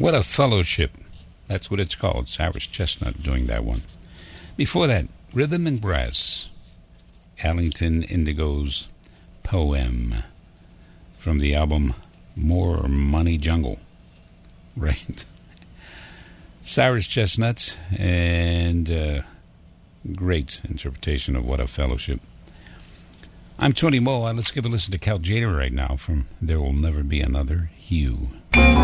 What a Fellowship. That's what it's called. Cyrus Chestnut doing that one. Before that, Rhythm and Brass. Allington Indigo's Poem from the album More Money Jungle. Right. Cyrus Chestnut and great interpretation of What a Fellowship. I'm Tony Moe. Let's give a listen to Cal Tjader right now from There Will Never Be Another Hue.